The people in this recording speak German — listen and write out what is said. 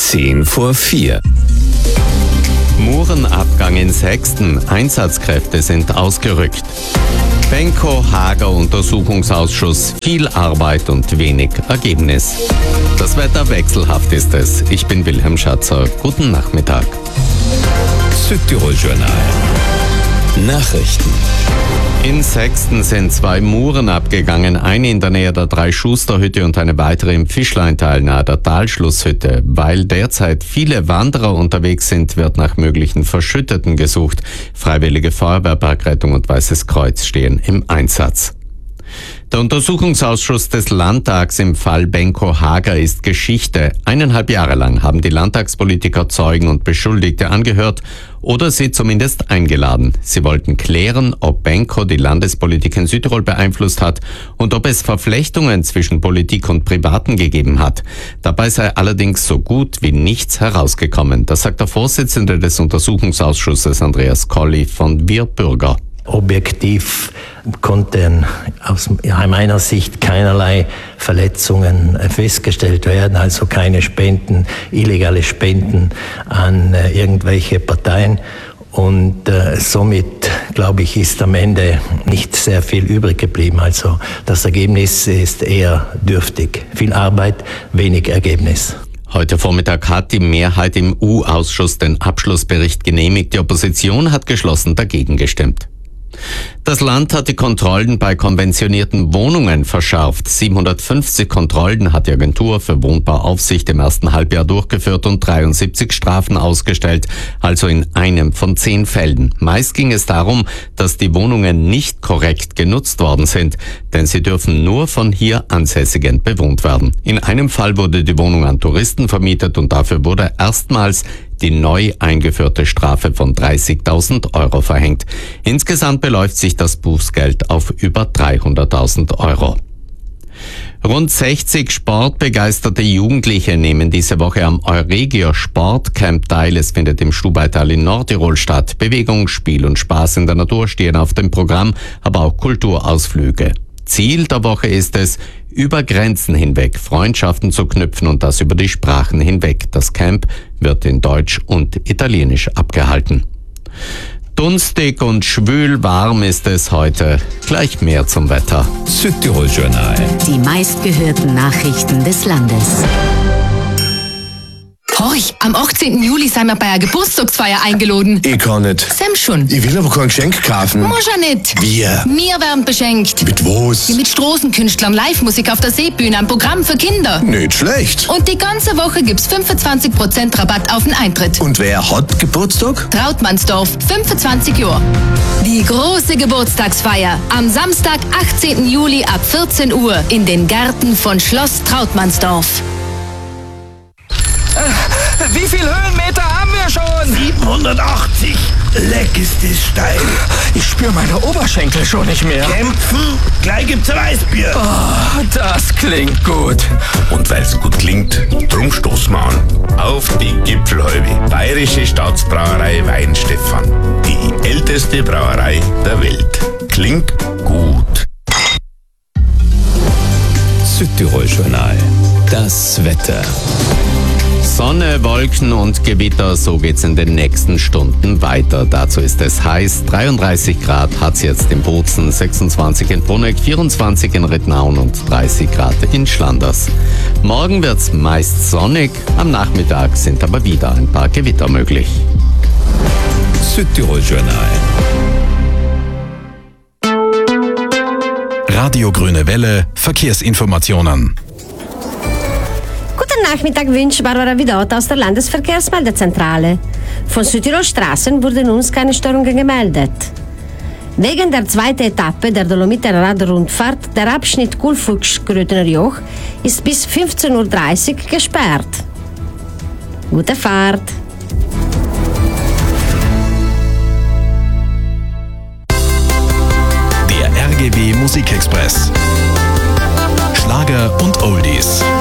4:10. Murenabgang in Sexten. Einsatzkräfte sind ausgerückt. Benko-Hager-Untersuchungsausschuss. Viel Arbeit und wenig Ergebnis. Das Wetter wechselhaft ist es. Ich bin Wilhelm Schatzer. Guten Nachmittag. Südtirol-Journal. Nachrichten. In Sexten sind 2 Muren abgegangen, eine in der Nähe der Drei-Schuster-Hütte und eine weitere im Fischleintal nahe der Talschlusshütte. Weil derzeit viele Wanderer unterwegs sind, wird nach möglichen Verschütteten gesucht. Freiwillige Feuerwehr, Bergrettung und Weißes Kreuz stehen im Einsatz. Der Untersuchungsausschuss des Landtags im Fall Benko-Hager ist Geschichte. 1,5 Jahre lang haben die Landtagspolitiker Zeugen und Beschuldigte angehört oder sie zumindest eingeladen. Sie wollten klären, ob Benko die Landespolitik in Südtirol beeinflusst hat und ob es Verflechtungen zwischen Politik und Privaten gegeben hat. Dabei sei allerdings so gut wie nichts herausgekommen. Das sagt der Vorsitzende des Untersuchungsausschusses Andreas Colli von Wir Bürger. Objektiv konnten aus meiner Sicht keinerlei Verletzungen festgestellt werden, also keine Spenden, illegale Spenden an irgendwelche Parteien. Und somit, glaube ich, ist am Ende nicht sehr viel übrig geblieben. Also das Ergebnis ist eher dürftig. Viel Arbeit, wenig Ergebnis. Heute Vormittag hat die Mehrheit im U-Ausschuss den Abschlussbericht genehmigt. Die Opposition hat geschlossen dagegen gestimmt. Das Land hat die Kontrollen bei konventionierten Wohnungen verschärft. 750 Kontrollen hat die Agentur für Wohnbauaufsicht im ersten Halbjahr durchgeführt und 73 Strafen ausgestellt, also in einem von 10 Fällen. Meist ging es darum, dass die Wohnungen nicht korrekt genutzt worden sind, denn sie dürfen nur von hier Ansässigen bewohnt werden. In einem Fall wurde die Wohnung an Touristen vermietet und dafür wurde erstmals die neu eingeführte Strafe von 30.000 Euro verhängt. Insgesamt beläuft sich das Bußgeld auf über 300.000 Euro. Rund 60 sportbegeisterte Jugendliche nehmen diese Woche am Euregio Sportcamp teil. Es findet im Stubaital in Nordtirol statt. Bewegung, Spiel und Spaß in der Natur stehen auf dem Programm, aber auch Kulturausflüge. Ziel der Woche ist es, über Grenzen hinweg Freundschaften zu knüpfen und das über die Sprachen hinweg. Das Camp wird in Deutsch und Italienisch abgehalten. Dunstig und schwül warm ist es heute. Gleich mehr zum Wetter. Südtirol-Journal. Die meistgehörten Nachrichten des Landes. Horch, am 18. Juli sind wir bei einer Geburtstagsfeier eingeladen. Ich kann nicht. Sam schon. Ich will aber kein Geschenk kaufen. Muss ja nicht. Wir? Wir werden beschenkt. Mit was? Mit Straßenkünstlern, Live-Musik auf der Seebühne, ein Programm für Kinder. Nicht schlecht. Und die ganze Woche gibt's 25% Rabatt auf den Eintritt. Und wer hat Geburtstag? Trautmannsdorf, 25 Jahre. Die große Geburtstagsfeier am Samstag, 18. Juli ab 14 Uhr in den Gärten von Schloss Trautmannsdorf. Wie viel Höhenmeter haben wir schon? 780. Leck ist das steil. Ich spüre meine Oberschenkel schon nicht mehr. Kämpfen, gleich gibt's ein Weißbier. Oh, das klingt gut. Und weil's gut klingt, drum stoßen wir an. Auf die Gipfelhalbe. Bayerische Staatsbrauerei Weinstefan. Die älteste Brauerei der Welt. Klingt gut. Südtirol-Journal. Das Wetter. Sonne, Wolken und Gewitter, so geht's in den nächsten Stunden weiter. Dazu ist es heiß. 33 Grad hat's jetzt in Bozen, 26 in Bruneck, 24 in Rittnauen und 30 Grad in Schlanders. Morgen wird's meist sonnig, am Nachmittag sind aber wieder ein paar Gewitter möglich. Südtirol-Journal. Radio Grüne Welle, Verkehrsinformationen. Guten Nachmittag wünscht Barbara Vidot aus der Landesverkehrsmeldezentrale. Von Südtirol Straßen wurden uns keine Störungen gemeldet. Wegen der zweiten Etappe der Dolomiter Radrundfahrt, der Abschnitt Kulfuchs-Grötener Joch, ist bis 15:30 Uhr gesperrt. Gute Fahrt! Der RGW Musikexpress. Schlager und Oldies.